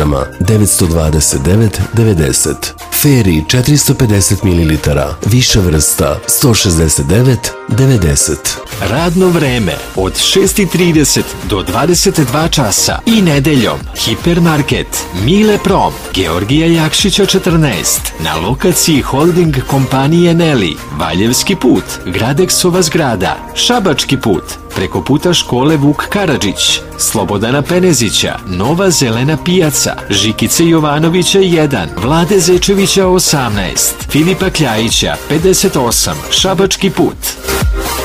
929,90. Feri 450 ml, viša vrsta 169,90. Radno vreme od 6:30 do 22 časa i nedeljom. Hipermarket Mile Prom, Georgija Jakšića 14, na lokaciji holding kompanije Neli, Valjevski put, Gradeksova zgrada, Šabački put, preko puta škole Vuk Karadžić, Slobodana Penezića, Nova zelena pijaca, Žikice Jovanovića 1, Vlade Zečevića 18, Filipa Kljajića 58, Šabački put.